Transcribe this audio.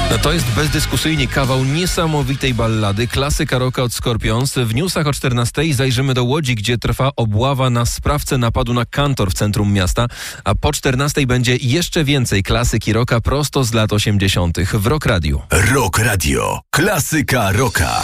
No to jest bezdyskusyjnie kawał niesamowitej ballady, klasyka rocka od Scorpions. W newsach o 14:00 zajrzymy do Łodzi, gdzie trwa obława na sprawcę napadu na kantor w centrum miasta, a po 14:00 będzie jeszcze więcej klasyki rocka prosto z lat 80. w Rock Radio. Rock Radio. Klasyka rocka.